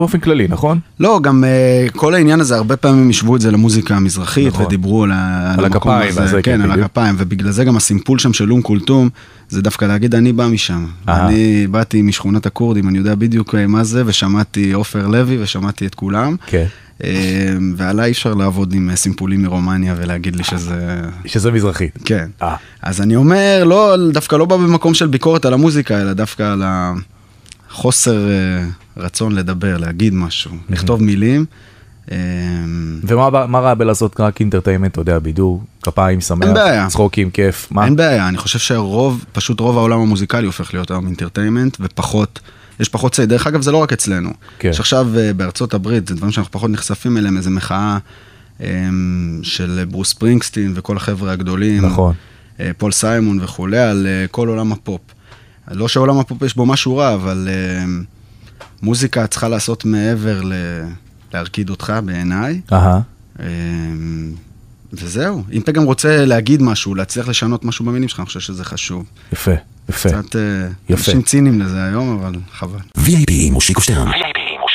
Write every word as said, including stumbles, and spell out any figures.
באופן כללי, נכון? לא, גם uh, כל העניין הזה, הרבה פעמים ישבו את זה למוזיקה המזרחית, נכון. ודיברו על, על הכפיים, הזה, כן, על הכפיים, ובגלל זה גם הסימפול שם של אום כולתום, זה דווקא להגיד, אני בא משם. אני באתי משכונת הכורדים, אני יודע בדיוק מה זה, ושמעתי עופר לוי, ושמעתי את כולם. כן. ועליי אפשר לעבוד עם סימפולים מרומניה, ולהגיד לי שזה... שזה מזרחית. כן. אז אני אומר, לא, דווקא לא בא במקום של ביקורת על המוזיקה, אלא דווקא על החוסר רצון לדבר, להגיד משהו, לכתוב מילים. ומה רע בלעשות רק אינטרטיימנט, אתה יודע, בידור, כפיים, שמח, צחוקים, כיף, מה? אין בעיה, אני חושב שרוב, פשוט רוב העולם המוזיקלי הופך להיות היום אינטרטיימנט, ופחות, יש פחות צי, דרך אגב זה לא רק אצלנו, יש עכשיו בארצות הברית, זה דברים שאנחנו פחות נחשפים אליהם, איזו מחאה של ברוס ספרינגסטין וכל החבר'ה הגדולים, נכון. פול סיימון וכולי, על כל עולם הפופ. לא שעולם הפופ יש בו משהו רע, אבל מוזיקה צריכה לעשות מעבר ל... להרקיד אותך בעיניי. אהה. וזהו. אם אתה גם רוצה להגיד משהו, להצליח לשנות משהו במילים שלך, אני חושב שזה חשוב. יפה, יפה. קצת אנשים ציניים לזה היום, אבל חבל. וי איי פי מושיקו שטרן.